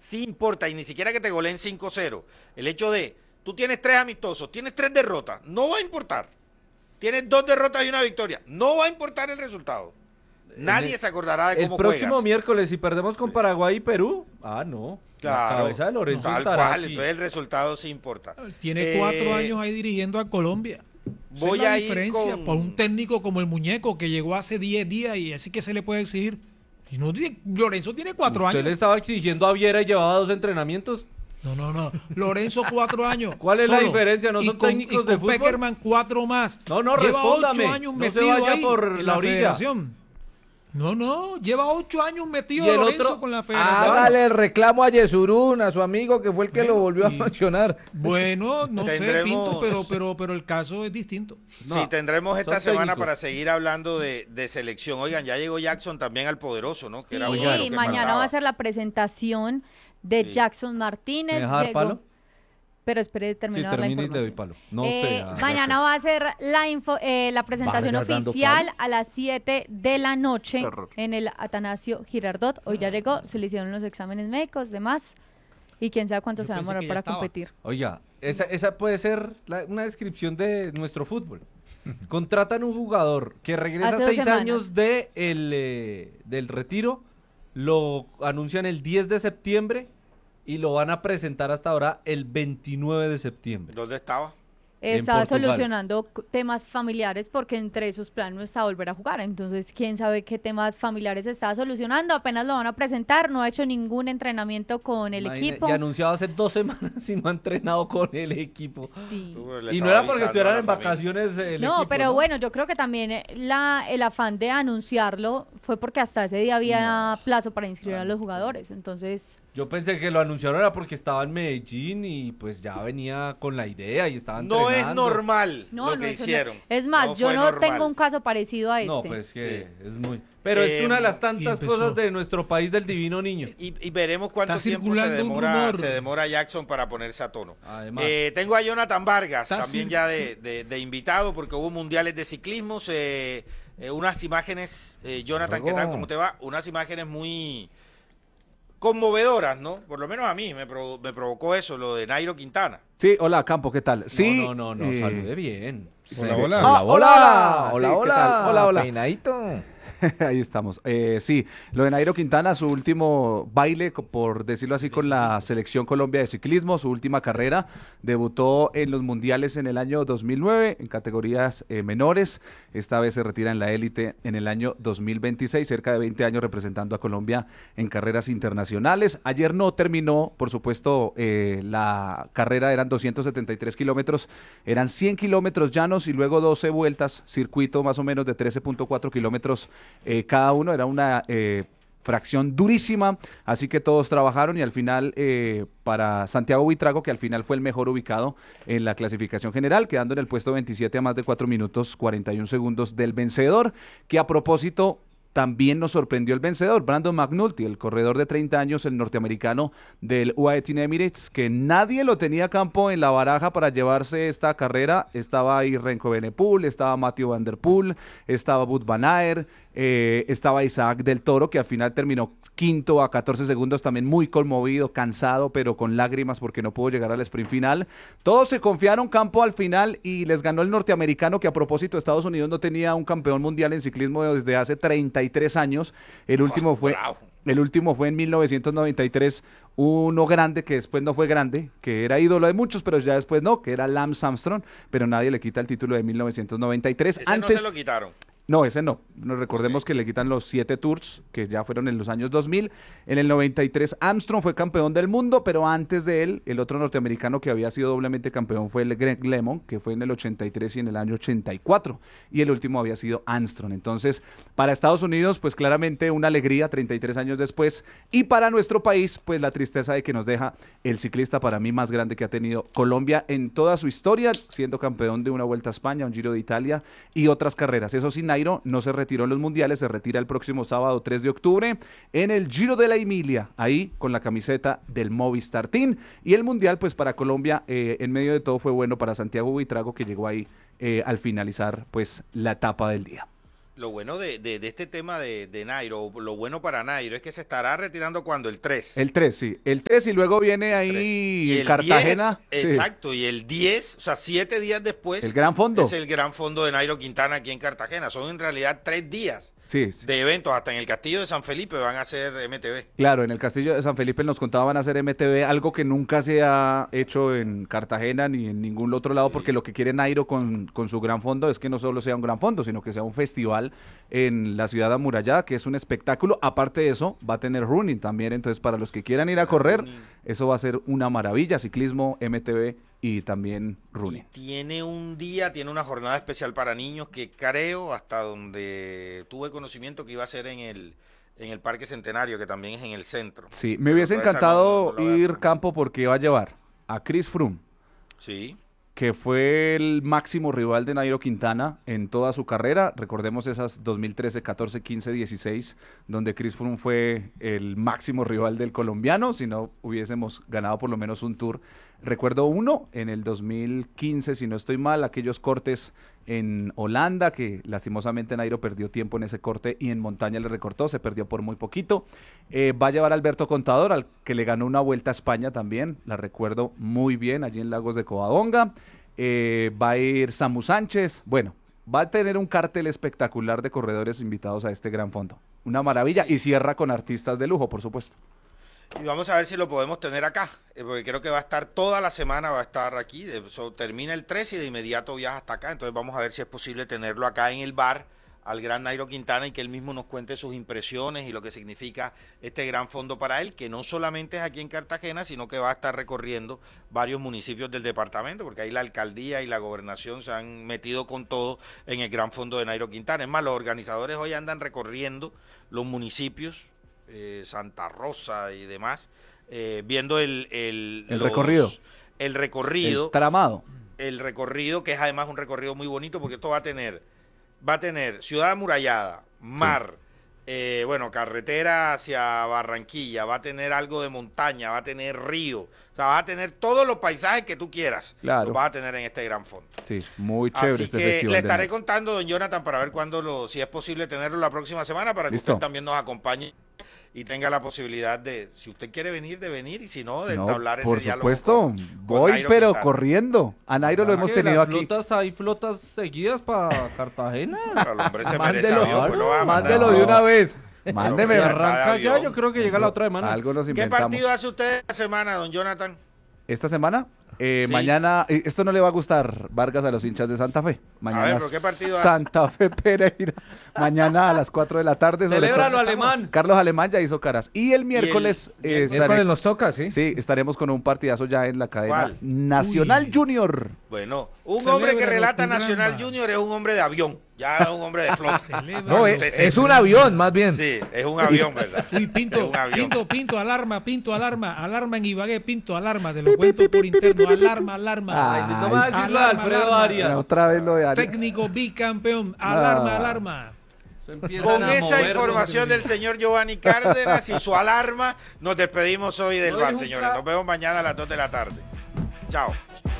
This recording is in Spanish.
sí importa, y ni siquiera que te goleen 5-0. El hecho de, tú tienes 3 amistosos, tienes 3 derrotas, no va a importar. Tienes 2 derrotas y una victoria, no va a importar el resultado. Nadie se acordará de El cómo próximo juegas. miércoles, si perdemos con Paraguay y Perú, no. La Claro, cabeza de Lorenzo tal estará cual, aquí. entonces el resultado sí importa. Tiene 4 años ahí dirigiendo a Colombia. Esa Voy es la a ir diferencia con... por un técnico como el Muñeco que llegó hace 10 días y así que se le puede exigir. Y no Lorenzo tiene 4 ¿Usted años. le estaba exigiendo a Viera y llevaba 2 entrenamientos? No. Lorenzo 4 años. ¿Cuál es la solo. diferencia? ¿No Y son con- técnicos y de con fútbol? Peckerman 4 más. No, Lleva respóndame. 8 años No se metido vaya ahí por en la orilla. federación. No, lleva 8 años metido ¿Y el Lorenzo otro? con la federación. Hágale el reclamo a Yesurún, a su amigo que fue el que lo volvió a y- mencionar. Bueno, no sé, Tendremos- Pinto, pero el caso es distinto. No, sí, tendremos esta son semana técnicos. para seguir hablando de selección. Oigan, ya llegó Jackson también al poderoso, ¿no? Que Sí, era uno de los que mañana faltaba. va a ser la presentación de Sí. Jackson ¿Me Martínez. deja dar Llegó- palo? Pero espere, Sí, termino de dar la termine y le doy información. palo. No usted. Mañana va a ser la presentación Vargas dando oficial palo. a las 7 de la noche Terror. en el Atanasio Girardot. Hoy ya llegó, se le hicieron los exámenes médicos, demás. Y quién sabe cuánto Yo se va a pensé demorar que ya para estaba. competir. Oiga, esa puede ser una descripción de nuestro fútbol. Contratan un jugador que regresa Hace 2 6 semanas. años del retiro, lo anuncian el 10 de septiembre y lo van a presentar hasta ahora el 29 de septiembre. ¿Dónde estaba? En Estaba Portugal. solucionando temas familiares porque entre esos planes no está volver a jugar. Entonces, quién sabe qué temas familiares estaba solucionando. Apenas lo van a presentar. No ha hecho ningún entrenamiento con el Imagine- equipo. Y anunciado hace 2 semanas y no ha entrenado con el equipo. Sí. Le Y no estaba era porque avisando a estuvieran la en familia. vacaciones el No, equipo, pero ¿no? bueno, yo creo que también el afán de anunciarlo fue porque hasta ese día había plazo para inscribir a los jugadores. Entonces, Yo pensé que lo anunciaron era porque estaba en Medellín y pues ya venía con la idea y estaba No es entrenando. normal no, lo que eso no- hicieron. Es más, yo fue no normal. tengo un caso parecido a este. No, pues que es muy... Pero es Eh, una de las y tantas empezó. cosas de nuestro país del divino niño. Y veremos cuánto Está tiempo circulando un rumor. se demora Jackson para ponerse a tono. Además. Tengo a Jonathan Vargas Está también cir- ya de invitado porque hubo mundiales de ciclismo. Unas imágenes, Jonathan, ¿qué tal? Luego. ¿Cómo te va? Unas imágenes muy conmovedoras, ¿no? Por lo menos a mí me provocó eso, lo de Nairo Quintana. Sí, hola Campo, ¿qué tal? Sí. No, salude bien. Hola, hola. Ah, hola, hola, sí, ¿qué tal? Hola, hola. Peinadito. Ahí estamos. Sí, lo de Nairo Quintana, su último baile, por decirlo así, con la Selección Colombia de Ciclismo, su última carrera. Debutó en los mundiales en el año 2009 en categorías menores. Esta vez se retira en la élite en el año 2026, cerca de 20 años representando a Colombia en carreras internacionales. Ayer no terminó, por supuesto, la carrera eran 273 kilómetros, eran 100 kilómetros llanos y luego 12 vueltas, circuito más o menos de 13.4 kilómetros cada uno, era una fracción durísima, así que todos trabajaron y al final para Santiago Buitrago, que al final fue el mejor ubicado en la clasificación general, quedando en el puesto 27 a más de 4 minutos 41 segundos del vencedor, que a propósito también nos sorprendió el vencedor, Brandon McNulty, el corredor de 30 años, el norteamericano del UAE Team Emirates, que nadie lo tenía Campo en la baraja para llevarse esta carrera. Estaba ahí Renko Benepool, estaba Matthew Van Der Poel, estaba Wout van Aert, estaba Isaac del Toro, que al final terminó quinto a 14 segundos, también muy conmovido, cansado, pero con lágrimas porque no pudo llegar al sprint final. Todos se confiaron Campo al final y les ganó el norteamericano, que a propósito Estados Unidos no tenía un campeón mundial en ciclismo desde hace 33 años. El último fue... Bravo. El último fue en 1993, uno grande que después no fue grande, que era ídolo de muchos, pero ya después no, que era Lance Armstrong, pero nadie le quita el título de 1993. Ese Antes, no se lo quitaron. no, ese no. Nos recordemos que le quitan los 7 Tours, que ya fueron en los años 2000. En el 93 Armstrong fue campeón del mundo, pero antes de él, el otro norteamericano que había sido doblemente campeón fue el Greg LeMond, que fue en el 83 y en el año 84. Y el último había sido Armstrong. Entonces, para Estados Unidos, pues claramente una alegría 33 años después. Y para nuestro país, pues la tristeza de que nos deja el ciclista para mí más grande que ha tenido Colombia en toda su historia, siendo campeón de una Vuelta a España, un Giro de Italia y otras carreras. Eso sí, Nairo no se retiró en los mundiales, se retira el próximo sábado 3 de octubre en el Giro de la Emilia, ahí con la camiseta del Movistar Team. Y el mundial, pues para Colombia, en medio de todo fue bueno para Santiago Buitrago, que llegó ahí al finalizar pues la etapa del día. lo bueno de este tema de Nairo, lo bueno para Nairo es que se estará retirando cuando el 3. El 3, sí. El 3 y luego viene El 3. ahí Y el Cartagena. 10, sí. exacto, y el 10, o sea, 7 días después. El Gran Fondo. Es el Gran Fondo de Nairo Quintana aquí en Cartagena. Son en realidad 3 días Sí, sí. de eventos. Hasta en el Castillo de San Felipe van a hacer MTV. Claro, en el Castillo de San Felipe nos contaban hacer MTV, algo que nunca se ha hecho en Cartagena ni en ningún otro lado, porque lo que quiere Nairo con su Gran Fondo es que no solo sea un Gran Fondo, sino que sea un festival en la ciudad amurallada, que es un espectáculo. Aparte de eso, va a tener running también, entonces para los que quieran ir a correr, eso va a ser una maravilla, ciclismo, MTV y también running. Y tiene una jornada especial para niños que creo, hasta donde tuve conocimiento, que iba a ser en el Parque Centenario, que también es en el centro. Sí, me hubiese Pero esa encantado no la voy a- ir Campo porque va a llevar a Chris Froome, Sí. que fue el máximo rival de Nairo Quintana en toda su carrera. Recordemos esas 2013, 14, 15, 16, donde Chris Froome fue el máximo rival del colombiano, si no hubiésemos ganado por lo menos un Tour. Recuerdo uno en el 2015, si no estoy mal, aquellos cortes en Holanda, que lastimosamente Nairo perdió tiempo en ese corte y en montaña le recortó, se perdió por muy poquito. Va a llevar a Alberto Contador, al que le ganó una Vuelta a España también, la recuerdo muy bien, allí en Lagos de Covadonga. Va a ir Samu Sánchez, bueno, va a tener un cartel espectacular de corredores invitados a este Gran Fondo. Una maravilla, y cierra con artistas de lujo, por supuesto. Y vamos a ver si lo podemos tener acá, porque creo que va a estar toda la semana, va a estar aquí. Termina el 3 y de inmediato viaja hasta acá. Entonces vamos a ver si es posible tenerlo acá en el bar al gran Nairo Quintana y que él mismo nos cuente sus impresiones y lo que significa este Gran Fondo para él, que no solamente es aquí en Cartagena, sino que va a estar recorriendo varios municipios del departamento, porque ahí la alcaldía y la gobernación se han metido con todo en el Gran Fondo de Nairo Quintana. Es más, los organizadores hoy andan recorriendo los municipios, Santa Rosa y demás, viendo el recorrido. El recorrido. El tramado. El recorrido, que es además un recorrido muy bonito, porque esto va a tener ciudad amurallada, mar, bueno, carretera hacia Barranquilla, va a tener algo de montaña, va a tener río, o sea, va a tener todos los paisajes que tú quieras, Claro. los vas a tener en este Gran Fondo. Sí, muy chévere Así este que festival. le de estaré Nairo. contando, don Jonathan, para ver si es posible tenerlo la próxima semana, para que Listo. usted también nos acompañe y tenga la posibilidad de, si usted quiere venir, de venir, y si no, de No, entablar ese por diálogo. supuesto, con voy Nairo pero Quintana. corriendo. A Nairo lo hemos Que tenido las aquí. Hay flotas seguidas para Cartagena. Pero el hombre se merece Mándelo, avión, pues lo va a mandar. mándelo de una vez. Mándeme. Pero Y arranca avión. ya, yo creo que llega la otra semana. Algo nos ¿Qué inventamos. partido hace usted esta semana, don Jonathan? ¿Esta semana? Sí. Mañana, esto no le va a gustar, Vargas, a los hinchas de Santa Fe. Mañana ver, ¿pero qué partido hace? Santa Fe Pereira. Mañana a las 4 de la tarde. sobre Celébralo, todo- alemán. Carlos Alemán ya hizo caras. Y el miércoles, Miércoles nos toca, ¿sí? sí, estaremos con un partidazo ya en la cadena ¿Cuál? Nacional Uy. Junior. Bueno, un Celébralo, hombre que relata tu gran Nacional bar. Junior es un hombre de avión, ya es un hombre de flot. Celebra. No, Usted se- es un avión, más bien. Sí, es un avión, ¿verdad? Uy, Es Pinto, un avión. Pinto, alarma en Ibagué, Pinto, alarma, te lo cuento por interno, alarma. Ay, No me va a decir lo de alarma, Alfredo alarma. Arias. Otra vez lo de Arias. Técnico bicampeón, alarma, Ah. alarma. Eso empiezan Con a esa mover, información del señor Giovanni Cárdenas y su alarma, nos despedimos hoy del No bar, dijo señores. Nos vemos mañana a las 2 de la tarde. Chao.